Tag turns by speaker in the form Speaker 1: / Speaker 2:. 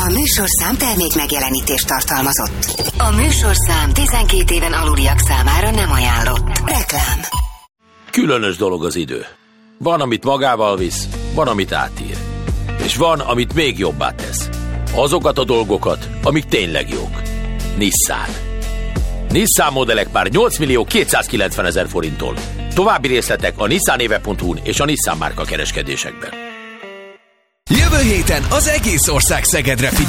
Speaker 1: műsorszám termék megjelenítést tartalmazott. A műsorszám 12 éven aluliak számára nem ajánlott. Reklám.
Speaker 2: Különös dolog az idő. Van, amit magával visz, van, amit átír. És van, amit még jobbá tesz. Azokat a dolgokat, amik tényleg jók. Nissan. Nissan modellek már 8.290.000 forinttól. További részletek a nissanéve.hu-n és a Nissan márka kereskedésekben.
Speaker 3: Jövő héten az egész ország Szegedre figyel.